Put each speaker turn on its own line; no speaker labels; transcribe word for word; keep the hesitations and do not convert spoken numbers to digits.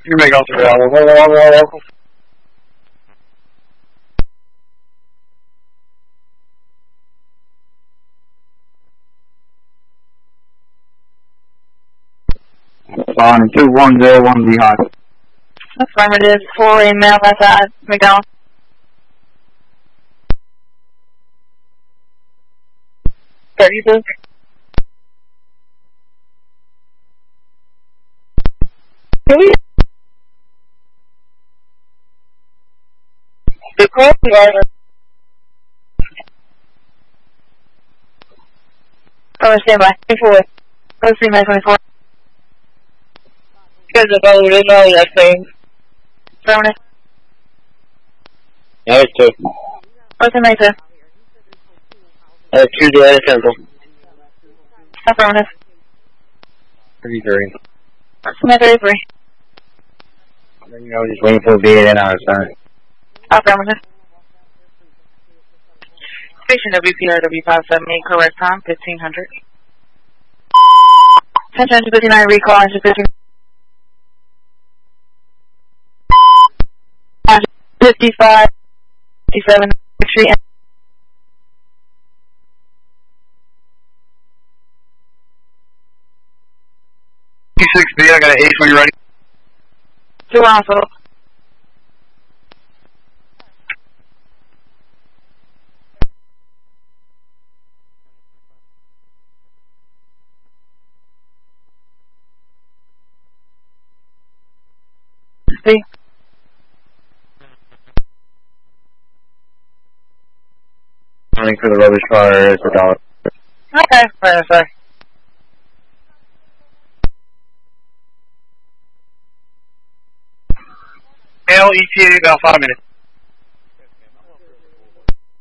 You make out the hour. Hold on, hold on, hold
on. On two one zero one behind.
Affirmative, four A male outside McDonald's. thirty-two. Here we The cross guard. Oh, stand by. twenty-four. Go see my twenty-four. Because of all the know that thing. Affirmative.
That was two.
What's the matter?
Uh, two to the central.
Affirmative.
thirty-three.
Smith thirty-three.
You know, just waiting for a B and our son.
Affirmative. Station W P R W five seven eight, correct time, fifteen hundred. Attention to fifty-nine, recall engine fifty-nine. fifty-five, fifty-seven, retreat.
T six B, I got an ace when you're ready.
Two rounds full. See?
Running for the rubbish car is a dollar.
Okay, right, sorry.
L E T A about five minutes.